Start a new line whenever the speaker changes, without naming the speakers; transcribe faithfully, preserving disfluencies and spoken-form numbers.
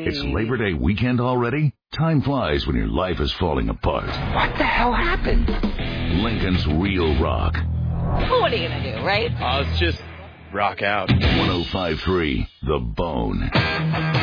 It's Labor Day weekend already? Time flies when your life is falling apart.
What the hell happened?
Lincoln's Real Rock.
Well, what are you going to do, right?
Uh, let's just rock out.
one oh five point three The Bone.